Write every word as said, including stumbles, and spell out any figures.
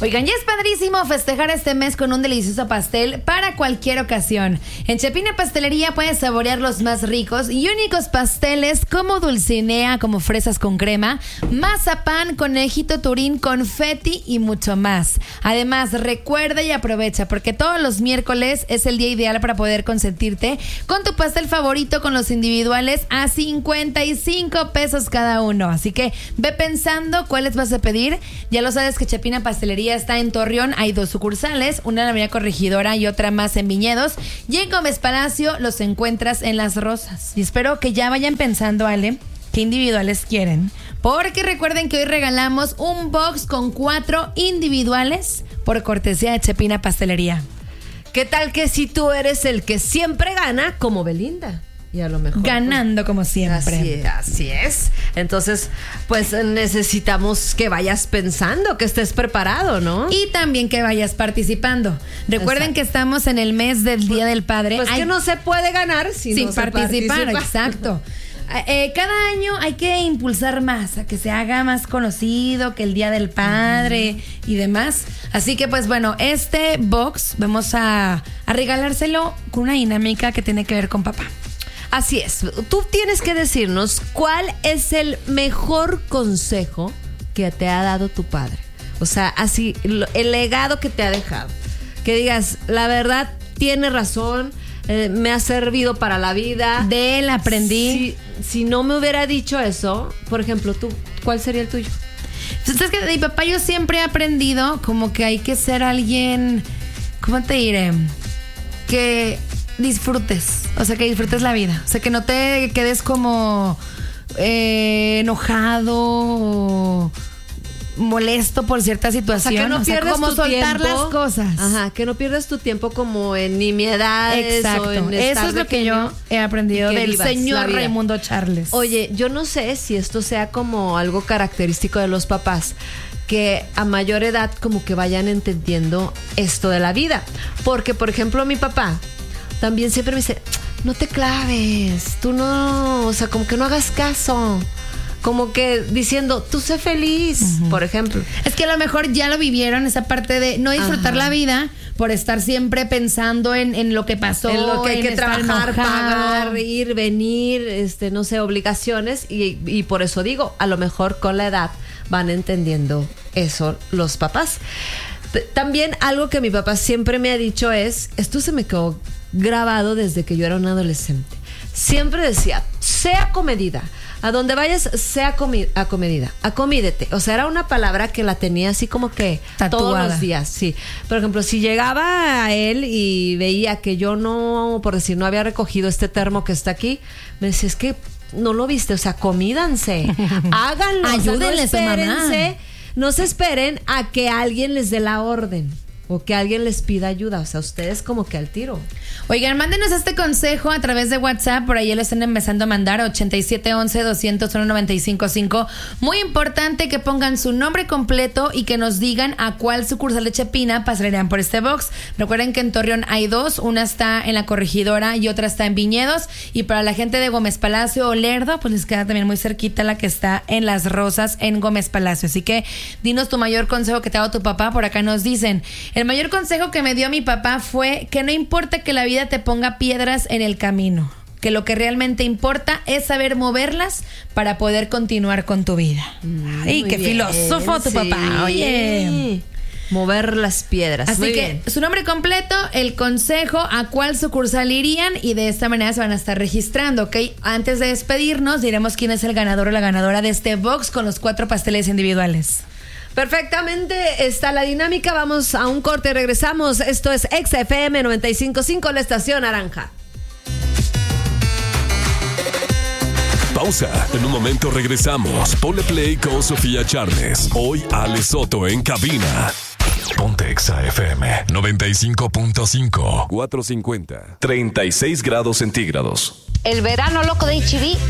Oigan, ya es padrísimo festejar este mes con un delicioso pastel para cualquier ocasión. En Chepina Pastelería puedes saborear los más ricos y únicos pasteles como dulcinea, como fresas con crema, mazapán, conejito turín, confeti y mucho más. Además, recuerda y aprovecha porque todos los miércoles es el día ideal para poder consentirte con tu pastel favorito, con los individuales a cincuenta y cinco pesos cada uno. Así que ve pensando cuáles vas a pedir. Ya lo sabes que Chepina Pastelería está en Torreón, hay dos sucursales, una en la Avenida Corregidora y otra más en Viñedos, y en Gómez Palacio los encuentras en Las Rosas. Y espero que ya vayan pensando, Ale, qué individuales quieren, porque recuerden que hoy regalamos un box con cuatro individuales por cortesía de Chepina Pastelería. ¿Qué tal que si tú eres el que siempre gana, como Belinda? Y a lo mejor ganando, pues, como siempre. Así, así es. Entonces, pues necesitamos que vayas pensando, que estés preparado, ¿no? Y también que vayas participando. Recuerden Exacto. que estamos en el mes del Día del Padre. Pues Ay, que no se puede ganar si sin no participar. Se participa. Exacto. Eh, cada año hay que impulsar más, a que se haga más conocido, que el Día del Padre uh-huh. y demás. Así que pues bueno, este box vamos a, a regalárselo con una dinámica que tiene que ver con papá. Así es, tú tienes que decirnos cuál es el mejor consejo que te ha dado tu padre. O sea, así, el legado que te ha dejado. Que digas, la verdad, tiene razón, eh, me ha servido para la vida. De él aprendí. Si, si no me hubiera dicho eso, por ejemplo, tú, ¿cuál sería el tuyo? Entonces, que de mi papá yo siempre he aprendido como que hay que ser alguien, ¿cómo te diré? Que disfrutes, o sea, que disfrutes la vida, o sea, que no te quedes como eh, enojado o molesto por cierta situación, o sea, que no o sea, pierdas como tu soltar tiempo, las cosas. Ajá, que no pierdas tu tiempo como en nimiedades. Exacto, o en eso es lo que yo he aprendido del señor Raimundo Charles. Oye, yo no sé si esto sea como algo característico de los papás, que a mayor edad como que vayan entendiendo esto de la vida, porque por ejemplo mi papá también siempre me dice, no te claves, tú no, o sea, como que no hagas caso. Como que diciendo, tú sé feliz, uh-huh. por ejemplo. Es que a lo mejor ya lo vivieron, esa parte de no disfrutar Ajá. la vida por estar siempre pensando en, en lo que pasó. En lo que hay que trabajar, enojado. pagar, ir, venir, este, no sé, obligaciones. Y, y por eso digo, a lo mejor con la edad van entendiendo eso los papás. También algo que mi papá siempre me ha dicho es, esto se me quedó grabado desde que yo era un adolescente. Siempre decía, sea comedida. A donde vayas, sea comi- acomedida, acomídete. O sea, era una palabra que la tenía así como que tatuada todos los días, sí. Por ejemplo, si llegaba a él y veía que yo no, por decir, no había recogido este termo que está aquí, me decía, es que no lo viste, o sea, comídanse, háganlo. Ayúdenles, o sea, no mamá. No se esperen a que alguien les dé la orden o que alguien les pida ayuda, o sea, ustedes como que al tiro. Oigan, mándenos este consejo a través de WhatsApp, por ahí lo están empezando a mandar, ochenta y siete once doscientos uno noventa y cinco cinco. Muy importante que pongan su nombre completo y que nos digan a cuál sucursal de Chepina pasarían por este box. Recuerden que en Torreón hay dos, una está en la Corregidora y otra está en Viñedos, y para la gente de Gómez Palacio o Lerdo, pues les queda también muy cerquita la que está en Las Rosas en Gómez Palacio. Así que dinos tu mayor consejo que te ha dado tu papá. Por acá nos dicen, el mayor consejo que me dio mi papá fue que no importa que la vida te ponga piedras en el camino, que lo que realmente importa es saber moverlas para poder continuar con tu vida. Mm, Ay, qué bien, filósofo tu sí. papá. Oye, mover las piedras. Así muy que bien. Su nombre completo, el consejo, a cuál sucursal irían, y de esta manera se van a estar registrando, ¿ok? Antes de despedirnos, diremos quién es el ganador o la ganadora de este box con los cuatro pasteles individuales. Perfectamente, está la dinámica. Vamos a un corte y regresamos. Esto es Exa F M noventa y cinco punto cinco, la estación naranja. Pausa. En un momento regresamos. Ponle play con Sofía Charles. Hoy Ale Soto en cabina. Ponte Exa F M noventa y cinco punto cinco. cuatrocientos cincuenta. treinta y seis grados centígrados. El verano loco de H E B